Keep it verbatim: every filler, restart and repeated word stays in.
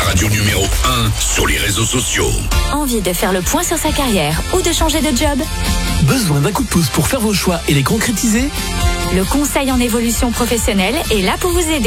radio numéro un sur les réseaux sociaux. Envie de faire le point sur sa carrière ou de changer de job? Besoin d'un coup de pouce pour faire vos choix et les concrétiser? Le conseil en évolution professionnelle est là pour vous aider.